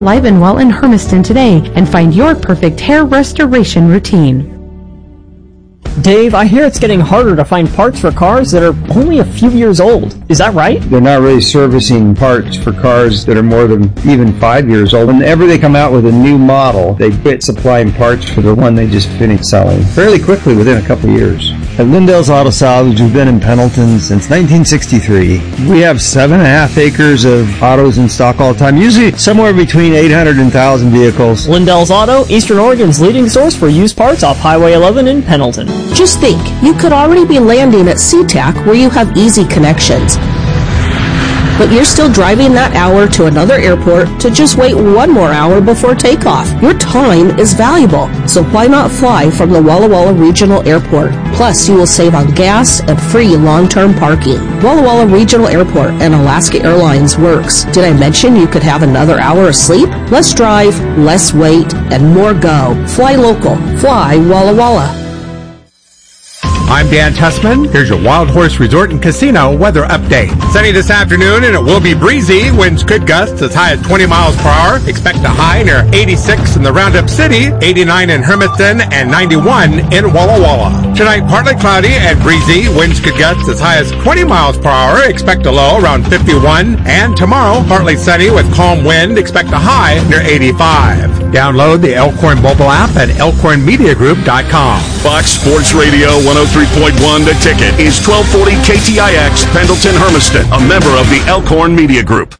Live and Well in Hermiston today and find your perfect hair restoration routine. Dave, I hear it's getting harder to find parts for cars that are only a few years old. Is that right? They're not really servicing parts for cars that are more than even 5 years old. Whenever they come out with a new model, they quit supplying parts for the one they just finished selling fairly quickly within a couple of years. At Lindell's Auto Salvage, we've been in Pendleton since 1963. We have 7.5 acres of autos in stock all the time, usually somewhere between 800 and 1,000 vehicles. Lindell's Auto, Eastern Oregon's leading source for used parts off Highway 11 in Pendleton. Just think, you could already be landing at SeaTac where you have easy connections. But you're still driving that hour to another airport to just wait one more hour before takeoff. Your time is valuable, so why not fly from the Walla Walla Regional Airport? Plus, you will save on gas and free long-term parking. Walla Walla Regional Airport and Alaska Airlines works. Did I mention you could have another hour of sleep? Less drive, less wait, and more go. Fly local. Fly Walla Walla. I'm Dan Tussman. Here's your Wild Horse Resort and Casino weather update. Sunny this afternoon and it will be breezy. Winds could gust as high as 20 miles per hour. Expect a high near 86 in the Roundup City, 89 in Hermiston, and 91 in Walla Walla. Tonight, partly cloudy and breezy. Winds could gust as high as 20 miles per hour. Expect a low around 51. And tomorrow, partly sunny with calm wind. Expect a high near 85. Download the Elkhorn mobile app at elkhornmediagroup.com. Fox Sports Radio 103.1 The Ticket is 1240 KTIX, Pendleton, Hermiston, a member of the Elkhorn Media Group.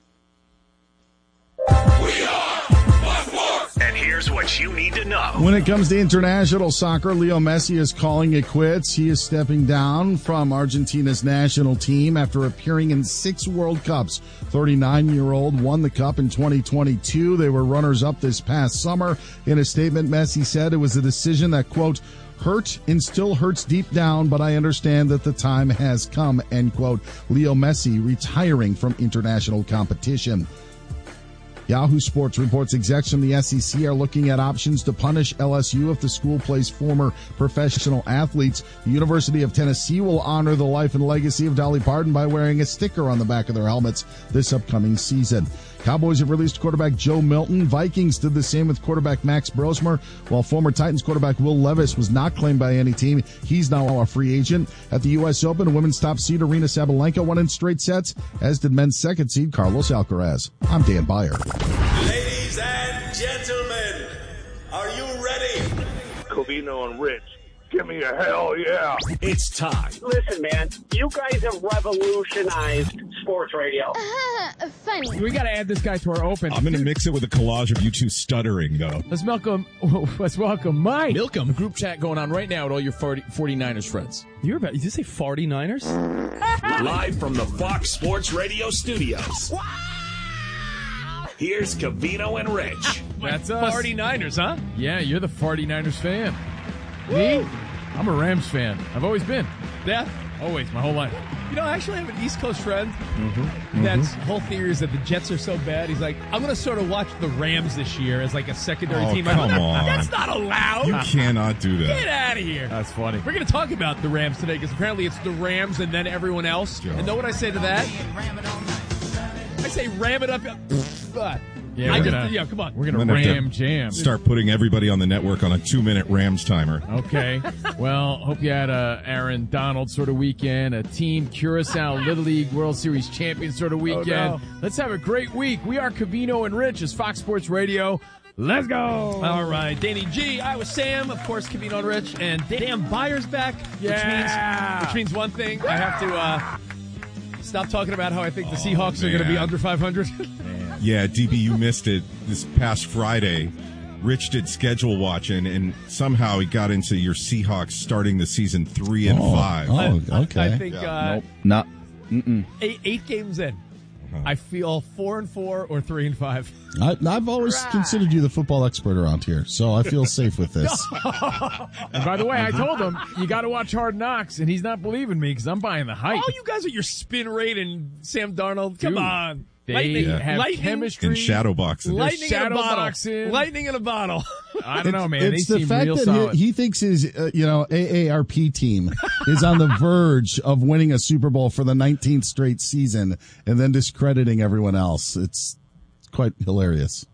And here's what you need to know. When it comes to international soccer, Leo Messi is calling it quits. He is stepping down from Argentina's national team after appearing in 6 World Cups. 39-year-old won the cup in 2022. They were runners-up this past summer. In a statement, Messi said it was a decision that, quote, hurt and still hurts deep down, but I understand that the time has come, end quote. Leo Messi retiring from international competition. Yahoo Sports reports execs from the SEC are looking at options to punish LSU if the school plays former professional athletes. The University of Tennessee will honor the life and legacy of Dolly Parton by wearing a sticker on the back of their helmets this upcoming season. Cowboys have released quarterback Joe Milton. Vikings did the same with quarterback Max Brosmer, while former Titans quarterback Will Levis was not claimed by any team. He's now a free agent. At the U.S. Open, women's top seed Aryna Sabalenka won in straight sets, as did men's second seed Carlos Alcaraz. I'm Dan Beyer. Ladies and gentlemen, are you ready? Covino and Rich, give me a hell yeah. It's time. Listen, man, you guys have revolutionized sports radio. Funny. We got to add this guy to our open. I'm going to mix it with a collage of you two stuttering, though. Let's welcome Mike. Milcom. Group chat going on right now with all your 49ers friends. Did you say 49ers? Live from the Fox Sports Radio studios. Here's Covino and Rich. That's us. 49ers, huh? Yeah, you're the 49ers fan. Me? I'm a Rams fan. I've always been. Yeah. Always, my whole life. You know, I actually have an East Coast friend that's whole theory is that the Jets are so bad. He's like, I'm going to sort of watch the Rams this year as like a secondary team. Come on. That's not allowed. You cannot do that. Get out of here. That's funny. We're going to talk about the Rams today because apparently it's the Rams and then everyone else. Joe. And know what I say to that? I say ram it up. Yeah, come on. We're going to ram jam. Start putting everybody on the network on a 2-minute Rams timer. Okay. Well, hope you had a Aaron Donald sort of weekend, a Team Curacao Little League World Series champion sort of weekend. Oh, no. Let's have a great week. We are Covino and Rich as Fox Sports Radio. Let's go. All right. Danny G, I was Sam, of course, Covino and Rich, and Dan Byers back, which means one thing. I have to stop talking about how I think the Seahawks are going to be under 500. Yeah, DB, you missed it this past Friday. Rich did schedule watching, and somehow he got into your Seahawks starting the season 3-5. Oh, okay. I think Nope, not. 8 games in. I feel 4-4 or 3-5. I've always considered you the football expert around here, so I feel safe with this. And by the way, I told him, you got to watch Hard Knocks, and he's not believing me because I'm buying the hype. Oh, you guys are your spin rate and Sam Darnold. Come on. They have chemistry. And shadow boxing. Lightning in a bottle. I don't know, man. It's the fact that he thinks his AARP team is on the verge of winning a Super Bowl for the 19th straight season and then discrediting everyone else. It's quite hilarious.